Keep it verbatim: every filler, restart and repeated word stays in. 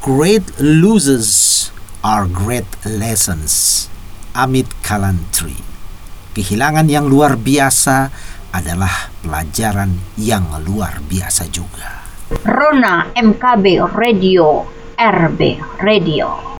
Great losses are great lessons. Amit Kalantri. Kehilangan yang luar biasa adalah pelajaran yang luar biasa juga. Rona M K B Radio, R B Radio.